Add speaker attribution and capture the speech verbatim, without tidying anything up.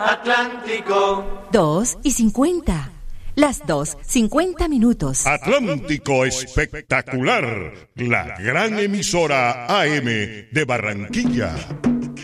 Speaker 1: Atlántico.
Speaker 2: Dos y cincuenta. Las dos, cincuenta minutos.
Speaker 3: Atlántico Espectacular, la gran emisora A M de Barranquilla.